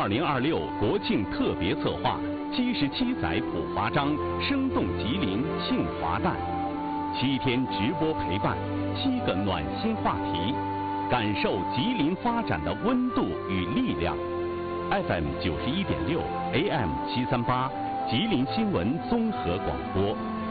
2026国庆特别策划77载普华章，生动吉林庆华诞，7天直播陪伴，7个暖心话题，感受吉林发展的温度与力量。FM91.6 AM738，吉林新闻综合广播。